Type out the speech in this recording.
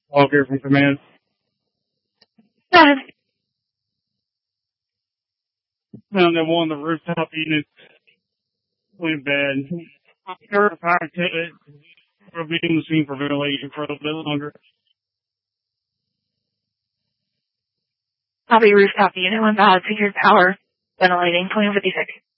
All here from command. Go ahead. Found that one of the rooftop units went bad. I heard a fire ticket. We'll be in the scene for ventilation for a little bit longer. Copy, rooftop unit 1 bad, secured power, ventilating, 2056.